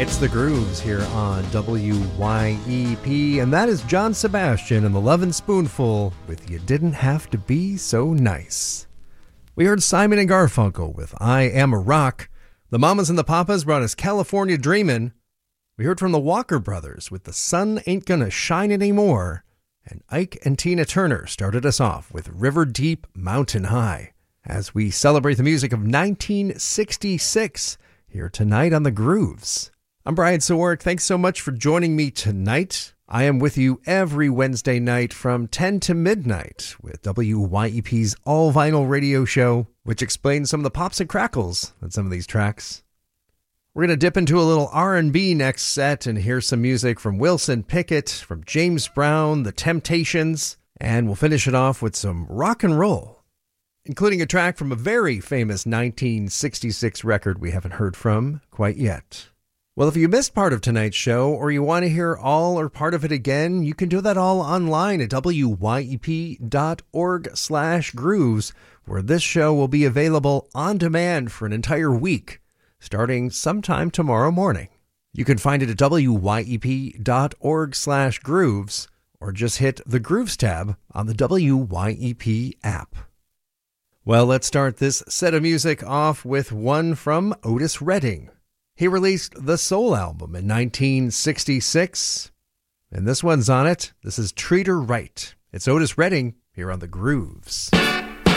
It's the Grooves here on WYEP, and that is John Sebastian and the Lovin' Spoonful with You Didn't Have to Be So Nice. We heard Simon and Garfunkel with I Am a Rock. The Mamas and the Papas brought us California Dreamin'. We heard from the Walker Brothers with The Sun Ain't Gonna Shine Anymore. And Ike and Tina Turner started us off with River Deep, Mountain High, as we celebrate the music of 1966 here tonight on The Grooves. I'm Brian Sawark. Thanks so much for joining me tonight. I am with you every Wednesday night from 10 to midnight with WYEP's all-vinyl radio show, which explains some of the pops and crackles on some of these tracks. We're going to dip into a little R&B next set and hear some music from Wilson Pickett, from James Brown, The Temptations, and we'll finish it off with some rock and roll, including a track from a very famous 1966 record we haven't heard from quite yet. Well, if you missed part of tonight's show or you want to hear all or part of it again, you can do that all online at wyep.org/grooves, where this show will be available on demand for an entire week, starting sometime tomorrow morning. You can find it at wyep.org/grooves, or just hit the Grooves tab on the WYEP app. Well, let's start this set of music off with one from Otis Redding. He released the Soul album in 1966, and this one's on it. This is Treat Her Right. It's Otis Redding here on The Grooves.